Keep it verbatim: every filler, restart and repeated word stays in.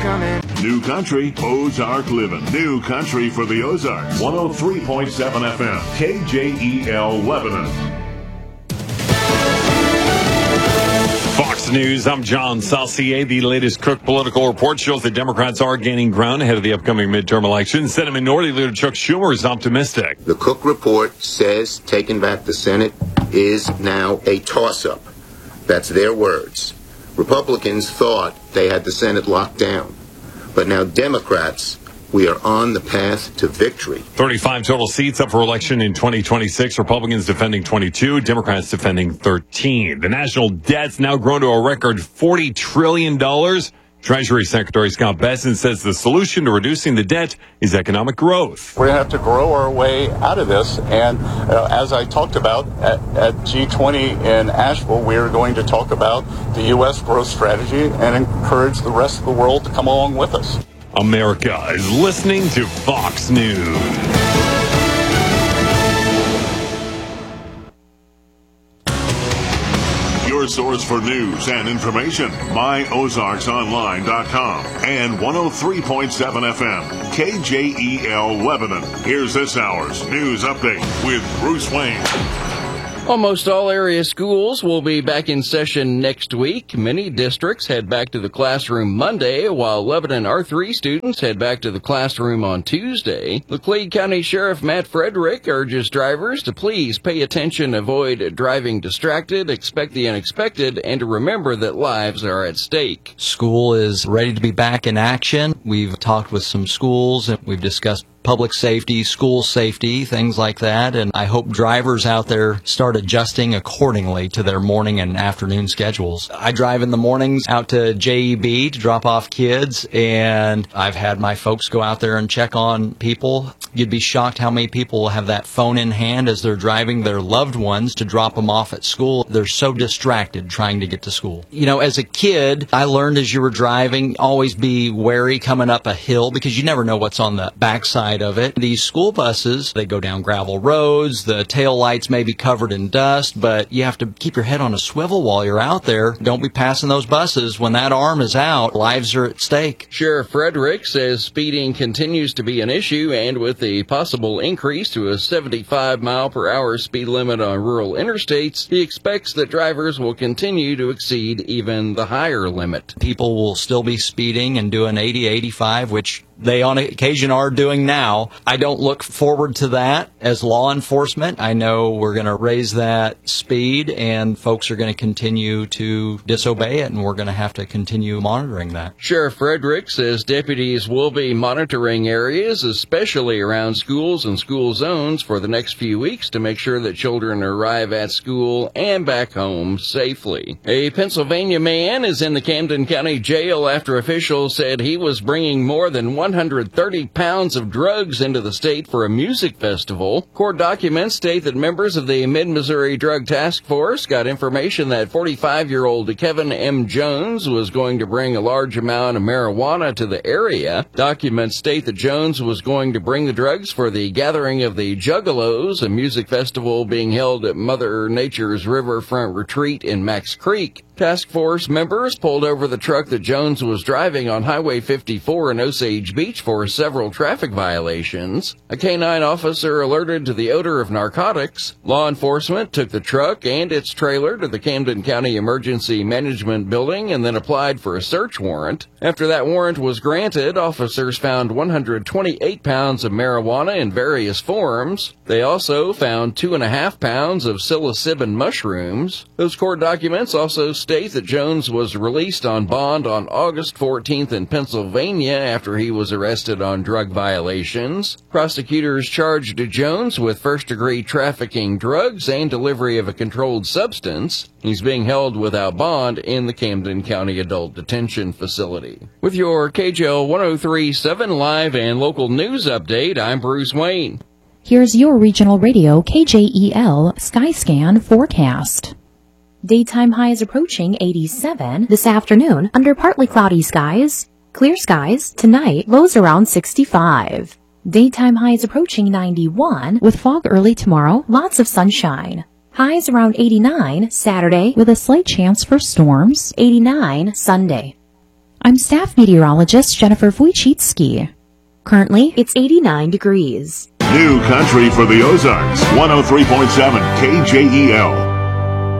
New Country, Ozark Living. New Country for the Ozarks. one oh three point seven F M, K J E L Lebanon. Fox News, I'm John Saucier. The latest Cook political report shows that Democrats are gaining ground ahead of the upcoming midterm elections. Senate Minority Leader Chuck Schumer is optimistic. The Cook report says taking back the Senate is now a toss-up. That's their words. Republicans thought they had the Senate locked down. But now Democrats, we are on the path to victory. thirty-five total seats up for election in twenty twenty-six. Republicans defending twenty-two, Democrats defending thirteen. The national debt's now grown to a record forty trillion dollars. Treasury Secretary Scott Bessent says the solution to reducing the debt is economic growth. We're going to have to grow our way out of this. And uh, as I talked about at, at G twenty in Asheville, we are going to talk about the U S growth strategy and encourage the rest of the world to come along with us. America is listening to Fox News. Your source for news and information, my ozarks online dot com and one oh three point seven F M, K J E L Lebanon. Here's this hour's news update with Bruce Wayne. Almost all area schools will be back in session next week. Many districts head back to the classroom Monday, while Lebanon R three students head back to the classroom on Tuesday. Laclede County Sheriff Matt Frederick urges drivers to please pay attention, avoid driving distracted, expect the unexpected, and to remember that lives are at stake. School is ready to be back in action. We've talked with some schools and we've discussed public safety, school safety, things like that. And I hope drivers out there start adjusting accordingly to their morning and afternoon schedules. I drive in the mornings out to J E B to drop off kids, and I've had my folks go out there and check on people. You'd be shocked how many people will have that phone in hand as they're driving their loved ones to drop them off at school. They're so distracted trying to get to school. You know, as a kid, I learned as you were driving, always be wary coming up a hill because you never know what's on the backside of it. These school buses, they go down gravel roads, the tail lights may be covered in dust, but you have to keep your head on a swivel while you're out there. Don't be passing those buses. When that arm is out, lives are at stake. Sheriff Frederick says speeding continues to be an issue, and with the possible increase to a seventy-five mile per hour speed limit on rural interstates, he expects that drivers will continue to exceed even the higher limit. People will still be speeding and doing eighty, eighty-five, which they on occasion are doing now. I don't look forward to that as law enforcement. I know we're going to raise that speed and folks are going to continue to disobey it, and we're going to have to continue monitoring that. Sheriff Frederick says deputies will be monitoring areas, especially around schools and school zones, for the next few weeks to make sure that children arrive at school and back home safely. A Pennsylvania man is in the Camden County Jail after officials said he was bringing more than one hundred thirty pounds of drugs into the state for a music festival. Court documents state that members of the Mid-Missouri Drug Task Force got information that forty-five-year-old Kevin M. Jones was going to bring a large amount of marijuana to the area. Documents state that Jones was going to bring the drugs for the Gathering of the Juggalos, a music festival being held at Mother Nature's Riverfront Retreat in Max Creek. Task Force members pulled over the truck that Jones was driving on Highway fifty-four in Osage Beach for several traffic violations. A canine officer alerted to the odor of narcotics. Law enforcement took the truck and its trailer to the Camden County Emergency Management Building and then applied for a search warrant. After that warrant was granted, officers found one hundred twenty-eight pounds of marijuana in various forms. They also found two and a half pounds of psilocybin mushrooms. Those court documents also state that Jones was released on bond on August fourteenth in Pennsylvania after he was arrested on drug violations. Prosecutors charged Jones with first-degree trafficking drugs and delivery of a controlled substance. He's being held without bond in the Camden County Adult Detention Facility. With your K J L one oh three point seven live and local news update, I'm Bruce Wayne. Here's your regional radio K J E L Skyscan forecast. Daytime highs approaching eighty-seven this afternoon under partly cloudy skies. Clear skies tonight, lows around sixty-five. Daytime highs approaching ninety-one with fog early tomorrow, lots of sunshine. Highs around eighty-nine Saturday with a slight chance for storms, eighty-nine Sunday. I'm staff meteorologist Jennifer Wojcicki. Currently, it's eighty-nine degrees. New country for the Ozarks, one oh three point seven K J E L.